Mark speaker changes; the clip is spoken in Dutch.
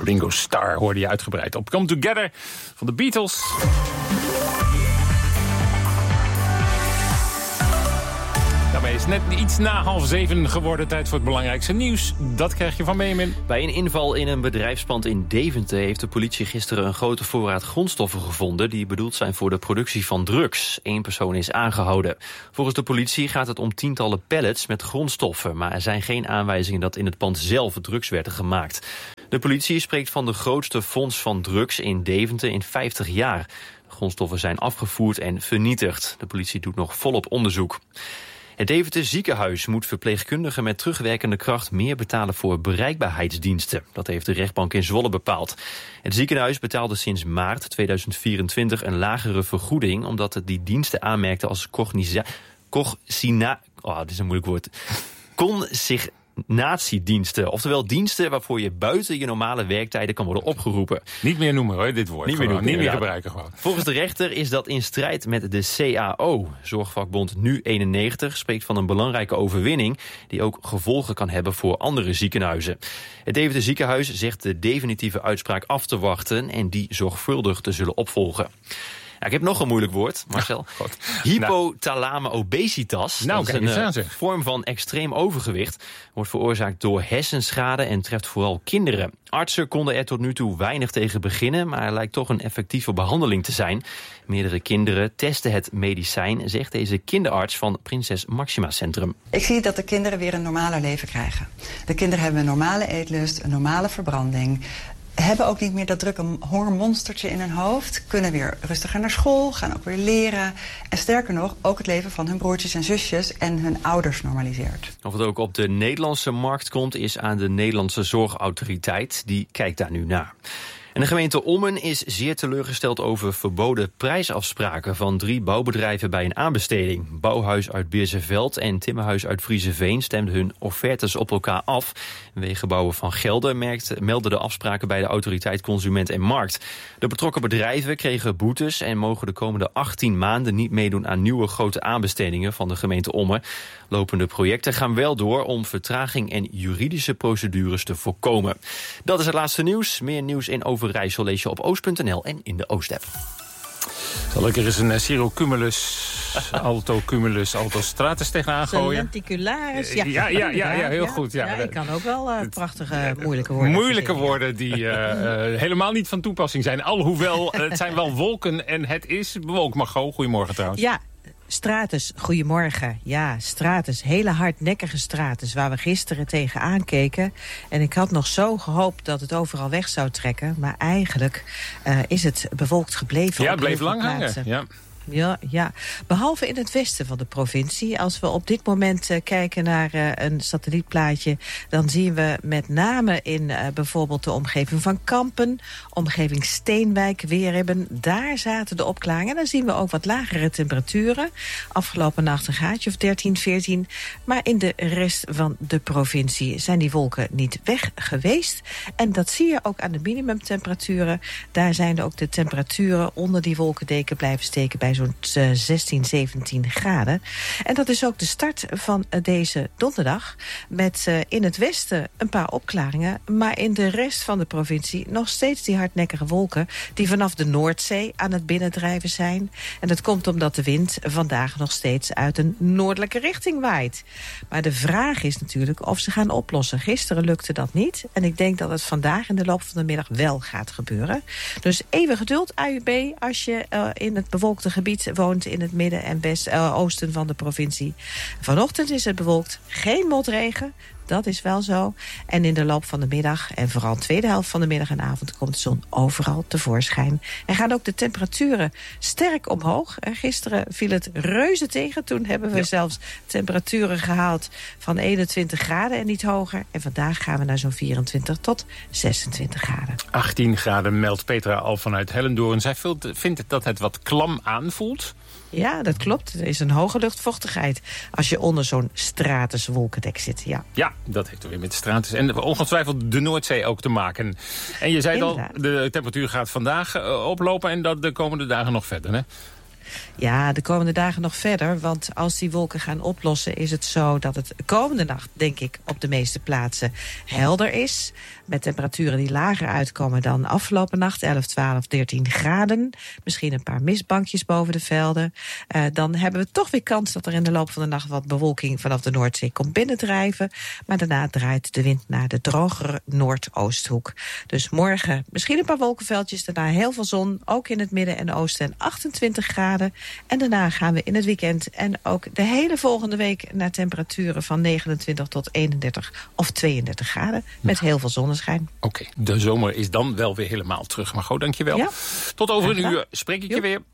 Speaker 1: Ringo Starr hoorde je uitgebreid op Come Together van de Beatles. Daarmee is net iets na 6:30 geworden. Tijd voor het belangrijkste nieuws. Dat krijg je van Benjamin.
Speaker 2: Bij een inval in een bedrijfspand in Deventer heeft de politie gisteren een grote voorraad grondstoffen gevonden die bedoeld zijn voor de productie van drugs. 1 persoon is aangehouden. Volgens de politie gaat het om tientallen pallets met grondstoffen, maar er zijn geen aanwijzingen dat in het pand zelf drugs werden gemaakt. De politie spreekt van de grootste fonds van drugs in Deventer in 50 jaar. De grondstoffen zijn afgevoerd en vernietigd. De politie doet nog volop onderzoek. Het Deventer ziekenhuis moet verpleegkundigen met terugwerkende kracht meer betalen voor bereikbaarheidsdiensten. Dat heeft de rechtbank in Zwolle bepaald. Het ziekenhuis betaalde sinds maart 2024 een lagere vergoeding omdat het die diensten aanmerkte als consignatiediensten. Oftewel diensten waarvoor je buiten je normale werktijden kan worden opgeroepen.
Speaker 1: Niet meer noemen hoor, dit woord. Niet meer gebruiken gewoon.
Speaker 2: Volgens de rechter is dat in strijd met de CAO. Zorgvakbond Nu91 spreekt van een belangrijke overwinning die ook gevolgen kan hebben voor andere ziekenhuizen. Het Deventer ziekenhuis zegt de definitieve uitspraak af te wachten en die zorgvuldig te zullen opvolgen. Ja, ik heb nog een moeilijk woord, Marcel. Hypothalame obesitas.
Speaker 1: Nou,
Speaker 2: dat is een vorm van extreem overgewicht. Wordt veroorzaakt door hersenschade en treft vooral kinderen. Artsen konden er tot nu toe weinig tegen beginnen, maar er lijkt toch een effectieve behandeling te zijn. Meerdere kinderen testen het medicijn, zegt deze kinderarts van Prinses Maxima Centrum.
Speaker 3: Ik zie dat de kinderen weer een normaler leven krijgen. De kinderen hebben een normale eetlust, een normale verbranding. Hebben ook niet meer dat drukke hongermonstertje in hun hoofd. Kunnen weer rustiger naar school, gaan ook weer leren. En sterker nog, ook het leven van hun broertjes en zusjes en hun ouders normaliseert.
Speaker 2: Of het ook op de Nederlandse markt komt, is aan de Nederlandse Zorgautoriteit. Die kijkt daar nu naar. En de gemeente Ommen is zeer teleurgesteld over verboden prijsafspraken van 3 bouwbedrijven bij een aanbesteding. Bouwhuis uit Beerseveld en Timmerhuis uit Vriezeveen stemden hun offertes op elkaar af. Wegenbouwen van Gelder meldden de afspraken bij de autoriteit Consument en Markt. De betrokken bedrijven kregen boetes en mogen de komende 18 maanden niet meedoen aan nieuwe grote aanbestedingen van de gemeente Ommen. Lopende projecten gaan wel door om vertraging en juridische procedures te voorkomen. Dat is het laatste nieuws. Meer nieuws in Overijssel lees je op oost.nl en in de Oost-app.
Speaker 1: Zal ik er eens een cirrocumulus, altocumulus, altostratus tegenaan gooien?
Speaker 4: Lenticularis,
Speaker 1: ja, heel goed. Ja,
Speaker 4: ik kan ook wel prachtige, moeilijke woorden.
Speaker 1: Moeilijke woorden die helemaal niet van toepassing zijn. Alhoewel, het zijn wel wolken en het is bewolkt. Margot, goedemorgen trouwens.
Speaker 4: Ja. Stratus, goedemorgen. Ja, stratus, hele hardnekkige stratus, waar we gisteren tegen aankeken. En ik had nog zo gehoopt dat het overal weg zou trekken. Maar eigenlijk is het bewolkt gebleven.
Speaker 1: Ja, het bleef lang hangen. Ja.
Speaker 4: Ja, behalve in het westen van de provincie. Als we op dit moment kijken naar een satellietplaatje, dan zien we met name in bijvoorbeeld de omgeving van Kampen, omgeving Steenwijk, Weerhibben, daar zaten de opklaringen. En dan zien we ook wat lagere temperaturen. Afgelopen nacht een graadje of 13, 14. Maar in de rest van de provincie zijn die wolken niet weg geweest. En dat zie je ook aan de minimumtemperaturen. Daar zijn ook de temperaturen onder die wolkendeken blijven steken bij zo'n 16, 17 graden. En dat is ook de start van deze donderdag. Met in het westen een paar opklaringen. Maar in de rest van de provincie nog steeds die hardnekkige wolken die vanaf de Noordzee aan het binnendrijven zijn. En dat komt omdat de wind vandaag nog steeds uit een noordelijke richting waait. Maar de vraag is natuurlijk of ze gaan oplossen. Gisteren lukte dat niet. En ik denk dat het vandaag in de loop van de middag wel gaat gebeuren. Dus even geduld, AUB, als je in het bewolkte gebied woont in het midden en oosten van de provincie. Vanochtend is het bewolkt, geen motregen. Dat is wel zo. En in de loop van de middag, en vooral de tweede helft van de middag en avond, komt de zon overal tevoorschijn. En gaan ook de temperaturen sterk omhoog. Gisteren viel het reuze tegen. Toen hebben we zelfs temperaturen gehaald van 21 graden en niet hoger. En vandaag gaan we naar zo'n 24 tot 26 graden.
Speaker 1: 18 graden meldt Petra al vanuit Hellendoorn. Zij vindt dat het wat klam aanvoelt.
Speaker 4: Ja, dat klopt. Er is een hoge luchtvochtigheid als je onder zo'n stratuswolkendek zit. Ja,
Speaker 1: dat heeft er weer met de stratus en ongetwijfeld de Noordzee ook te maken. En je zei al, de temperatuur gaat vandaag oplopen en dat de komende dagen nog verder, hè?
Speaker 4: Ja, de komende dagen nog verder. Want als die wolken gaan oplossen is het zo dat het komende nacht, denk ik, op de meeste plaatsen helder is. Met temperaturen die lager uitkomen dan afgelopen nacht. 11, 12, 13 graden. Misschien een paar mistbankjes boven de velden. Dan hebben we toch weer kans dat er in de loop van de nacht wat bewolking vanaf de Noordzee komt binnendrijven. Maar daarna draait de wind naar de drogere Noordoosthoek. Dus morgen misschien een paar wolkenveldjes. Daarna heel veel zon, ook in het midden en oosten en 28 graden. En daarna gaan we in het weekend en ook de hele volgende week naar temperaturen van 29 tot 31 of 32 graden. Met heel veel zonneschijn.
Speaker 1: Oké, de zomer is dan wel weer helemaal terug. Margot, dankjewel. Ja. Tot over een uur spreek ik je weer.